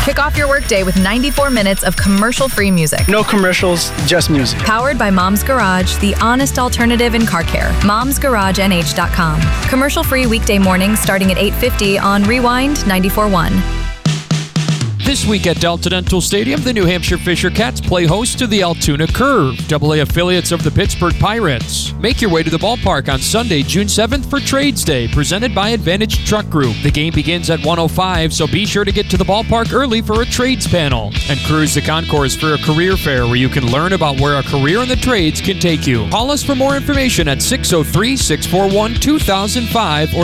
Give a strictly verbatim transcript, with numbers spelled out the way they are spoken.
Kick off your workday with ninety-four minutes of commercial-free music. No commercials, just music. Powered by Mom's Garage, the honest alternative in car care. moms garage n h dot com. Commercial-free weekday mornings starting at eight fifty on Rewind ninety-four point one. This week at Delta Dental Stadium, the New Hampshire Fisher Cats play host to the Altoona Curve, double A affiliates of the Pittsburgh Pirates. Make your way to the ballpark on Sunday, June seventh for Trades Day, presented by Advantage Truck Group. The game begins at one oh five, so be sure to get to the ballpark early for a trades panel. And cruise the concourse for a career fair where you can learn about where a career in the trades can take you. Call us for more information at six oh three, six four one, two thousand five or